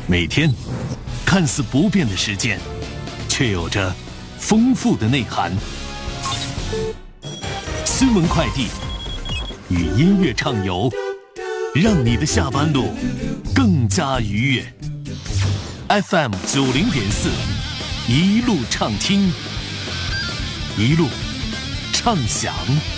每天看似不变的时间，却有着丰富的内涵。新闻快递与音乐畅游，让你的下班路更加愉悦。FM 90.4，一路畅听，一路畅享。